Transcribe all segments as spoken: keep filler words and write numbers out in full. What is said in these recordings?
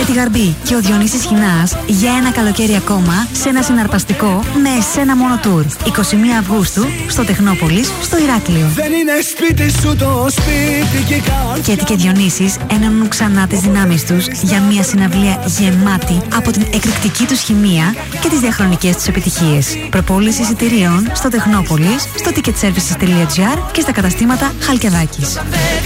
Κέτη Γαρμπή και ο Διονύσης Χινάς για ένα καλοκαίρι ακόμα σε ένα συναρπαστικό με εσένα μόνο tour. εικοστή πρώτη Αυγούστου στο Τεχνόπολης, στο Ηράκλειο. Δεν είναι σπίτι σου το σπίτι και κάτω. Κέτη και Διονύσης ενώνουν ξανά τις δυνάμεις τους για μια συναυλία γεμάτη από την εκρηκτική τους χημεία και τις διαχρονικές τους επιτυχίες. Προπόληση εισιτηρίων στο Τεχνόπολης, στο ticketservices τελεία gr και στα καταστήματα Χαλκιδάκης.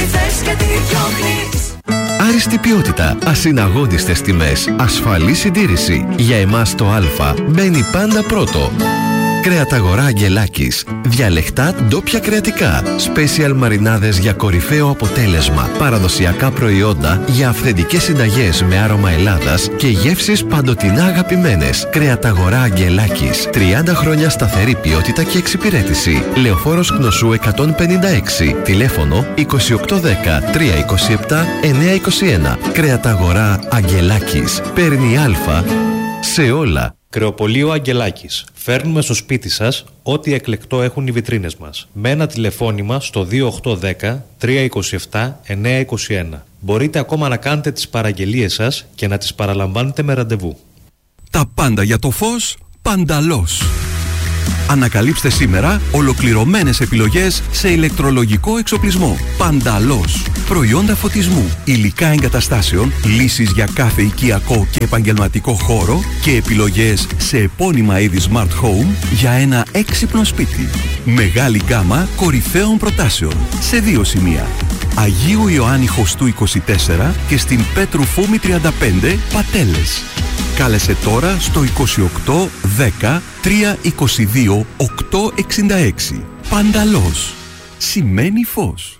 Άριστη ποιότητα, ασυναγώνιστες τιμές, ασφαλή συντήρηση. Για εμάς το Α μπαίνει πάντα πρώτο. Κρεαταγορά Αγγελάκης. Διαλεχτά ντόπια κρεατικά. Σπέσιαλ μαρινάδες για κορυφαίο αποτέλεσμα. Παραδοσιακά προϊόντα για αυθεντικές συνταγές με άρωμα Ελλάδας και γεύσεις παντοτινά αγαπημένες. Κρεαταγορά Αγγελάκης. τριάντα χρόνια σταθερή ποιότητα και εξυπηρέτηση. Λεωφόρος Κνωσού εκατόν πενήντα έξι. Τηλέφωνο είκοσι οκτώ δέκα τριακόσια είκοσι επτά εννιακόσια είκοσι ένα. Κρεαταγορά Αγγελάκης. Παίρνει Α σε όλα. Κρεοπωλείο Αγγελάκης. Φέρνουμε στο σπίτι σας ό,τι εκλεκτό έχουν οι βιτρίνες μας. Με ένα τηλεφώνημα στο δύο οκτώ δέκα τριακόσια είκοσι επτά εννιακόσια είκοσι ένα. Μπορείτε ακόμα να κάνετε τις παραγγελίες σας και να τις παραλαμβάνετε με ραντεβού. Τα πάντα για το φως, Πανταλός. Ανακαλύψτε σήμερα ολοκληρωμένες επιλογές σε ηλεκτρολογικό εξοπλισμό. Πανταλός. Προϊόντα φωτισμού, υλικά εγκαταστάσεων, λύσεις για κάθε οικιακό και επαγγελματικό χώρο και επιλογές σε επώνυμα είδη Smart Home για ένα έξυπνο σπίτι. Μεγάλη γκάμα κορυφαίων προτάσεων σε δύο σημεία. Αγίου Ιωάννη Χωστού είκοσι τέσσερα και στην Πέτρου Φούμη τριάντα πέντε, Πατέλες. Κάλεσε τώρα στο είκοσι οκτώ δέκα τριακόσια είκοσι δύο οκτακόσια εξήντα έξι. Πανταλός. Σημαίνει φως.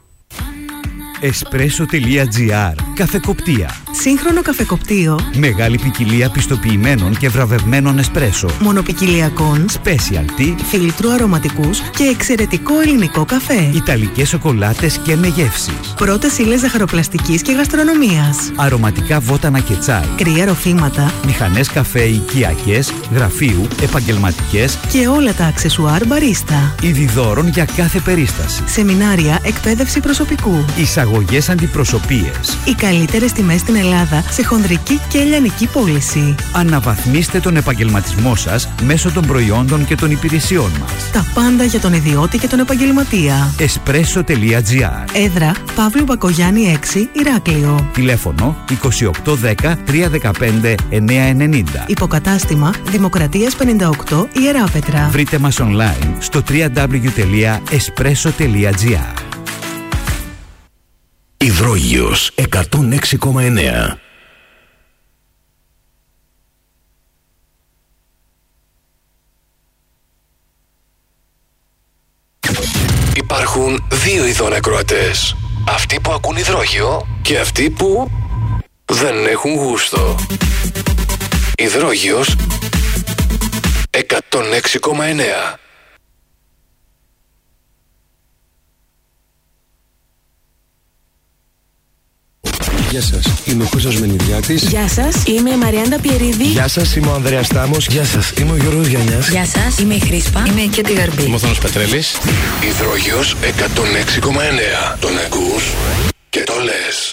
Εσπρέσο τελεία τζι άρ. Καφεκοπτία. Σύγχρονο καφεκοπτίο. Μεγάλη ποικιλία πιστοποιημένων και βραβευμένων εσπρέσο. Μονοπικιλιακών. Specialty. Φίλτρου αρωματικούς και εξαιρετικό ελληνικό καφέ. Ιταλικές σοκολάτες και με γεύσεις. Πρώτες ύλες ζαχαροπλαστικής και γαστρονομίας. Αρωματικά βότανα και τσάι. Κρύα ροφήματα. Μηχανές καφέ οικιακές, γραφείου, επαγγελματικές και όλα τα αξεσουάρ μπαρίστα. Είδη δώρων για κάθε περίσταση. Σεμινάρια, εκπαίδευση προσωπικού. Εισαγωγές αντιπροσωπείες. Οι καλύτερες τιμές στην Ελλάδα σε χονδρική και ελληνική πώληση. Αναβαθμίστε τον επαγγελματισμό σας μέσω των προϊόντων και των υπηρεσιών μας. Τα πάντα για τον ιδιώτη και τον επαγγελματία. εσπρέσο τελεία τζι άρ. Έδρα Παύλου Μπακογιάννη έξι, Ηράκλειο. Τηλέφωνο είκοσι οκτώ δέκα τριακόσια δεκαπέντε εννιακόσια ενενήντα. Υποκατάστημα Δημοκρατίας πενήντα οκτώ, Ιεράπετρα. Βρείτε μας online στο double-u double-u double-u τελεία εσπρέσο τελεία τζι άρ. Υδρόγειος εκατόν έξι κόμμα εννέα. Υπάρχουν δύο ειδών ακροατές. Αυτοί που ακούν υδρόγειο και αυτοί που δεν έχουν γούστο. Υδρόγειος εκατόν έξι κόμμα εννέα. Γεια σας, είμαι ο Κώστας Μενιδιάτης. Γεια σας, είμαι η Μαριάντα Πιερίδη. Γεια σας, είμαι ο Ανδρέας Τάμος. Γεια σας, είμαι ο Γιώργος Γιαννιάς. Γεια σας, είμαι η Χρήσπα. Είμαι η Κέτη Γαρμπή. Είμαι ο Θάνος Πετρέλης. Υδρόγειος εκατόν έξι κόμμα εννέα. Τον ακούς και το λες.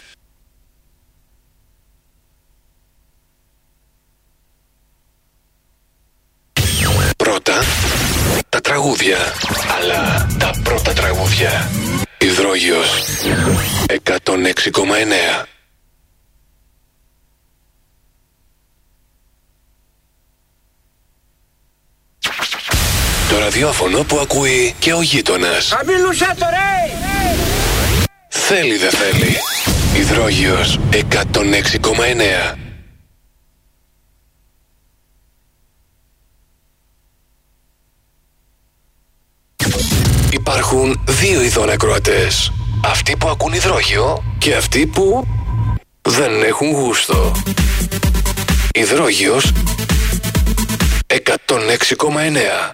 Πρώτα τα τραγούδια, αλλά τα πρώτα τραγούδια. Υδρόγειος εκατόν έξι κόμμα εννέα. Το ραδιόφωνο που ακούει και ο γείτονας. Αμίλουσα το ρε! Θέλει δε θέλει. Υδρόγειος εκατόν έξι κόμμα εννέα. Υπάρχουν δύο ειδών ακροατές. Αυτοί που ακούν υδρόγειο και αυτοί που δεν έχουν γούστο. Υδρόγειος εκατόν έξι κόμμα εννέα.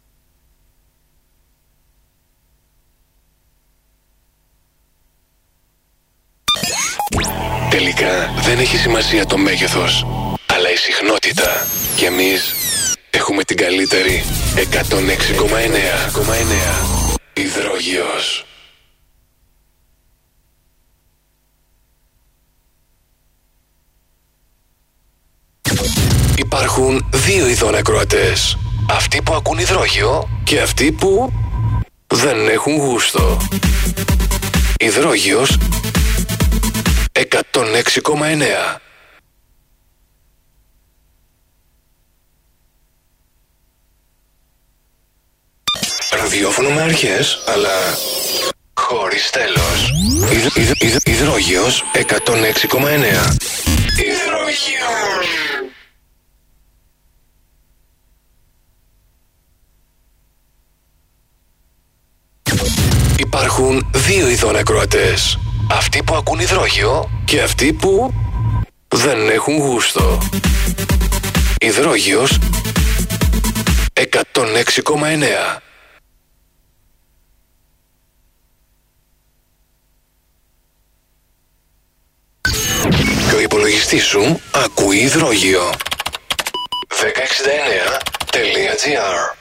Τελικά δεν έχει σημασία το μέγεθος, αλλά η συχνότητα. Και εμείς έχουμε την καλύτερη. εκατόν έξι κόμμα εννέα. Υδρόγειος. Υπάρχουν δύο ειδών ακροατές. Αυτοί που ακούν υδρόγειο και αυτοί που δεν έχουν γούστο. Υδρόγειος εκατόν έξι κόμμα εννέα. Ραδιόφωνο με αρχές, αλλά χωρίς τέλος. Ιδ, ιδ, ιδ, υδρόγειος εκατόν έξι κόμμα εννέα. Υδρόγειος. Υπάρχουν δύο ειδών ακροατές. Αυτοί που ακούν υδρόγειο και αυτοί που δεν έχουν γούστο. Υδρόγειος εκατόν έξι κόμμα εννέα. Και ο υπολογιστής σου ακούει υδρόγειο. δέκα εξήντα εννέα τελεία τζι άρ.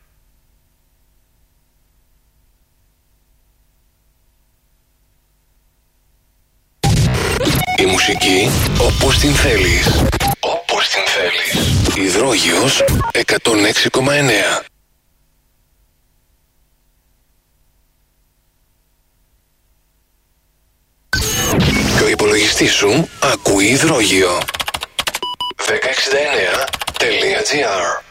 Η μουσική όπως την θέλεις. Όπως την θέλεις. Υδρόγειος εκατόν έξι κόμμα εννέα. Και ο υπολογιστής σου ακούει υδρόγειο. δέκα εξήντα εννέα τελεία τζι άρ.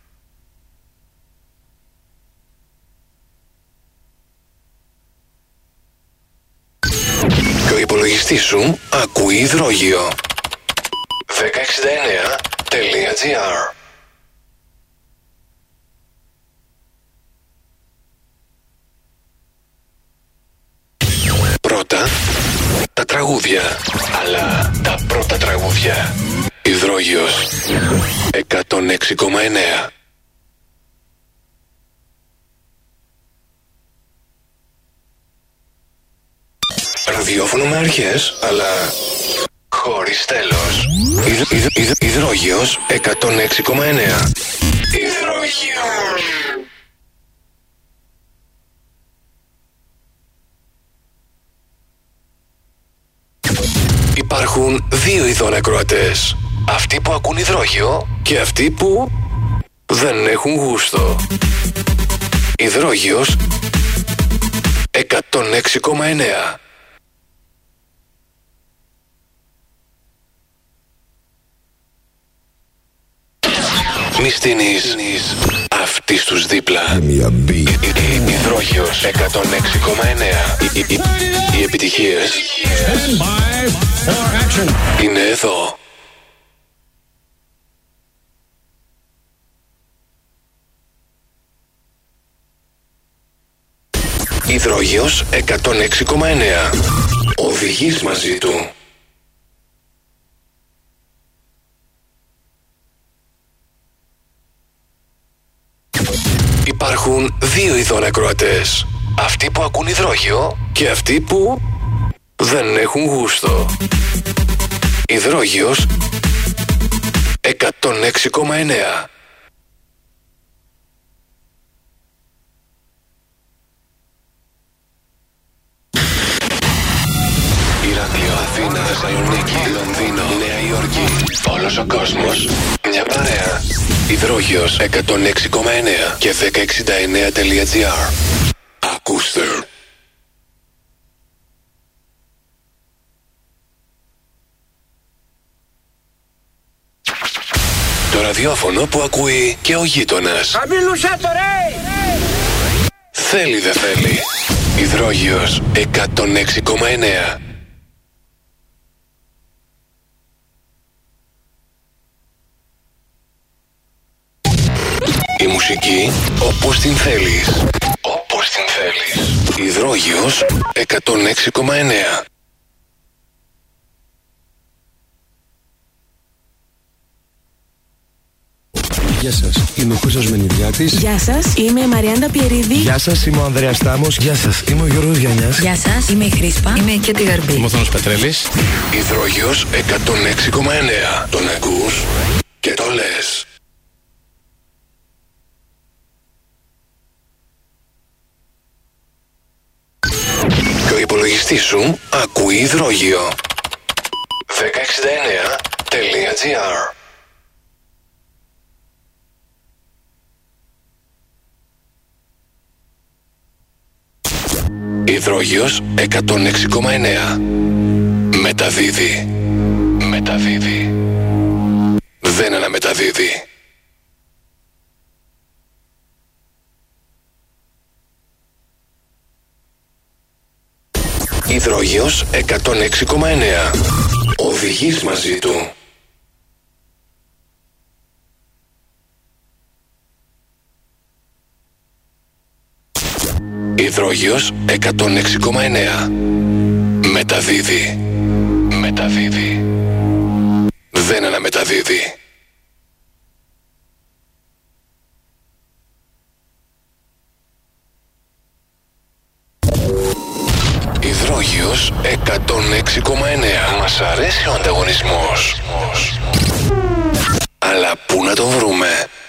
Και ο υπολογιστής σου ακούει υδρόγειο. δέκα εξήντα εννέα τελεία τζι άρ. Πρώτα τα τραγούδια, αλλά τα πρώτα τραγούδια. Υδρόγειος εκατόν έξι κόμμα εννέα. Ραδιόφωνο με αρχές, αλλά χωρίς τέλος. Ιδ, ιδ, ιδ, υδρόγειος εκατόν έξι κόμμα εννέα. Υδρόγειος. Υπάρχουν δύο ειδών ακροατές. Αυτοί που ακούν υδρόγειο και αυτοί που δεν έχουν γούστο. Υδρόγειος εκατόν έξι κόμμα εννέα. Μυστινής αυτής τους δίπλα. Υδρόγειος εκατόν έξι κόμμα εννέα. Οι επιτυχίες είναι εδώ. Υδρόγειος εκατόν έξι κόμμα εννέα. Οδηγείς μαζί του. Υπάρχουν δύο ειδών ακροατές. Αυτοί που ακούν υδρόγειο και αυτοί που δεν έχουν γούστο. Υδρόγειος εκατόν έξι κόμμα εννέα. Η Ράδιο Αθήνα, Θεσσαλονίκη, Λονδίνο, Νέα Υόρκη. Όλος ο κόσμος, μια παρέα. Υδρόγειος εκατόν έξι κόμμα εννέα και δέκα εξήντα εννέα τελεία τζι άρ. Ακούστε. Το ραδιόφωνο που ακούει και ο γείτονας. Χαμήλωσέ το ρε! Θέλει δε θέλει. Υδρόγειος εκατόν έξι κόμμα εννέα. Η μουσική όπως την θέλεις. Όπως την θέλεις. Υδρόγειος εκατόν έξι κόμμα εννέα. Γεια σας, είμαι ο Κώστας Μενιδιάτης. Γεια σας, είμαι η Μαριάντα Πιερίδη. Γεια σας, είμαι ο Ανδρέας Τάμος. Γεια σας, είμαι ο Γιώργος Γιαννιάς. Γεια σας, είμαι η Χρήσπα. Είμαι και τη Γαρμπή. Είμαι ο Θάνος Πετρέλης. Υδρόγειος εκατόν έξι κόμμα εννέα. Τον ακούς και το λες. Και ο υπολογιστής σου ακούει υδρόγειο. δέκα εξήντα εννέα τελεία τζι άρ. Υδρόγειος εκατόν έξι κόμμα εννέα. Μεταδίδει. Μεταδίδει. Δεν αναμεταδίδει. Υδρόγειος εκατόν έξι κόμμα εννέα. Οδηγείς μαζί του. Υδρόγειος εκατόν έξι κόμμα εννέα. Μεταδίδει. Μεταδίδει. Δεν αναμεταδίδει. Υδρόγειος εκατόν έξι κόμμα εννέα. Μας αρέσει ο ανταγωνισμός. Αλλά πού να τον βρούμε?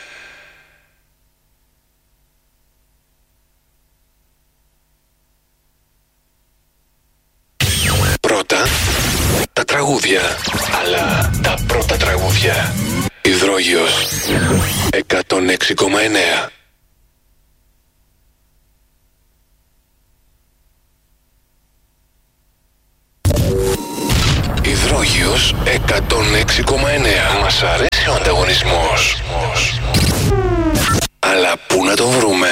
Πρώτα τα τραγούδια. Αλλά τα πρώτα τραγούδια. Υδρόγειος εκατόν έξι κόμμα εννέα. Υδρόγειος εκατόν έξι κόμμα εννέα. Μας αρέσει ο ανταγωνισμός. Αλλά πού να τον βρούμε?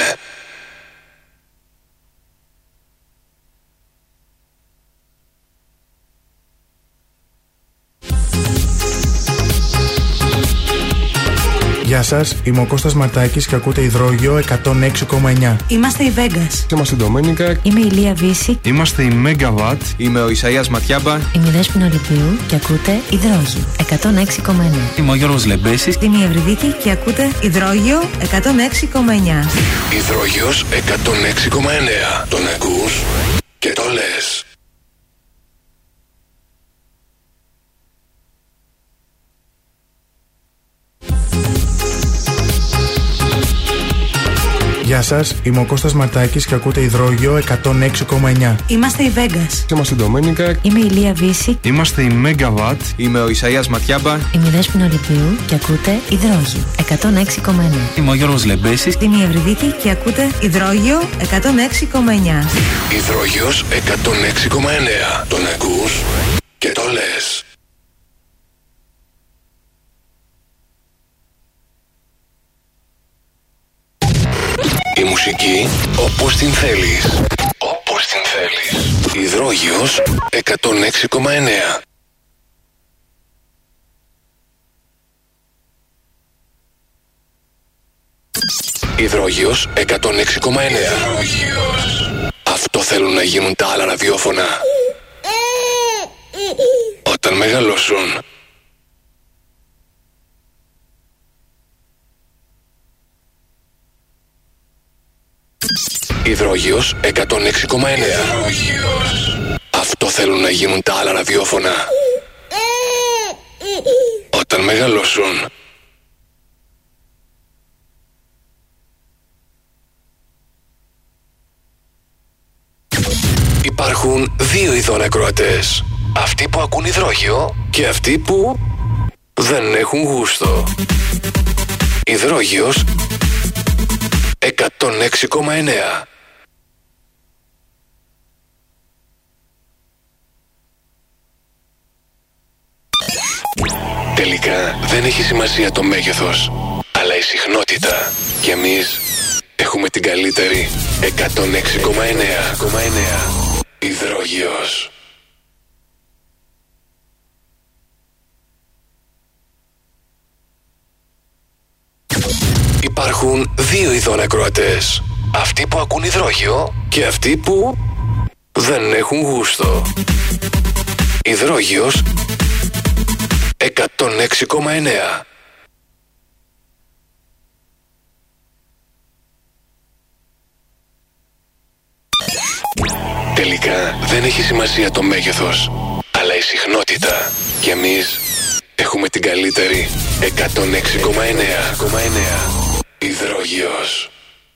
Γεια σας, είμαι ο Κώστας Μαρτάκης και ακούτε Υδρόγειο εκατόν έξι κόμμα εννέα. Είμαστε η Vegas. Είμαστε η Ντομένικα. Είμαι η Λία Βύση. Είμαστε η Megawatt. Είμαι ο Ισαΐας Ματιάμπα. Είμαι η Δέσποινα Ολυμπίου και ακούτε Υδρόγειο εκατόν έξι κόμμα εννέα. Είμαι ο Γιώργος Λεμπέσης. Είμαι η Ευρυδίκη και ακούτε Υδρόγειο εκατόν έξι κόμμα εννέα. Υδρόγειος εκατόν έξι κόμμα εννέα. Τον ακούς και το λες. Γεια σας, είμαι ο Κώστας Μαρτάκης και ακούτε Υδρόγειο εκατόν έξι κόμμα εννέα. Είμαστε η Vegas. Είμαστε η Ντομένικα. Είμαι η Λία Βύση. Είμαστε η Megawatt. Είμαι ο Ισαΐας Ματιάμπα. Είμαι η Δέσποινα Ολυμπίου και ακούτε Υδρόγειο εκατόν έξι κόμμα εννέα. Είμαι ο Γιώργος Λεμπέσης. Είμαι η Ευρυδίκη και ακούτε Υδρόγειο εκατόν έξι κόμμα εννέα. Υδρόγειος εκατόν έξι κόμμα εννέα. Τον ακούς και το λες. Η μουσική όπως την θέλεις. Όπως την θέλεις. Υδρόγειος εκατόν έξι κόμμα εννέα. Υδρόγειος εκατόν έξι κόμμα εννέα. Αυτό θέλουν να γίνουν τα άλλα ραδιόφωνα όταν μεγαλώσουν. Υδρόγειος εκατόν έξι κόμμα εννέα. Αυτό θέλουν να γίνουν τα άλλα ραδιόφωνα όταν μεγαλώσουν. Υπάρχουν δύο ειδών ακροατές. Αυτοί που ακούν υδρόγειο και αυτοί που δεν έχουν γούστο. Υδρόγειος εκατόν έξι κόμμα εννέα. Τελικά δεν έχει σημασία το μέγεθος, αλλά η συχνότητα. Και εμείς έχουμε την καλύτερη. εκατόν έξι κόμμα εννέα. Υδρόγειος. Υπάρχουν δύο ειδών ακροατές. Αυτοί που ακούν υδρόγειο και αυτοί που δεν έχουν γούστο. Υδρόγειος εκατόν έξι κόμμα εννέα. Τελικά δεν έχει σημασία το μέγεθος, αλλά η συχνότητα. Και εμείς έχουμε την καλύτερη. εκατόν έξι κόμμα εννέα. Υδρόγειος.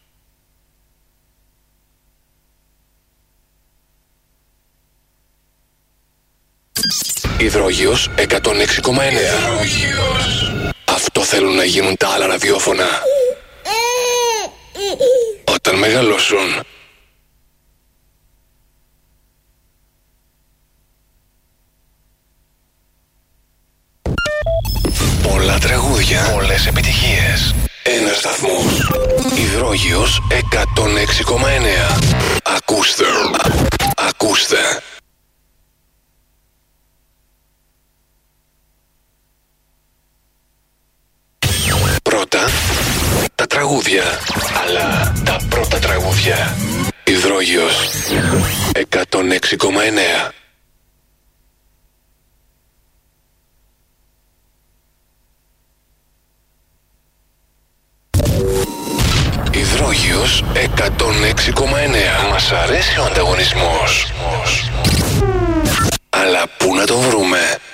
Υδρόγειος εκατόν έξι κόμμα εννέα. Αυτό θέλουν να γίνουν τα άλλα ραδιόφωνα όταν μεγαλώσουν. Πολλά τραγούδια, πολλές επιτυχίες. Ένας σταθμός. Υδρόγειος εκατόν έξι κόμμα εννέα. Ακούστε. Ακούστε. Πρώτα τα τραγούδια, αλλά τα πρώτα τραγούδια. Υδρόγειος εκατόν έξι κόμμα εννέα. Υδρόγειος εκατόν έξι κόμμα εννέα. Μας αρέσει ο ανταγωνισμός, αλλά πού να το βρούμε?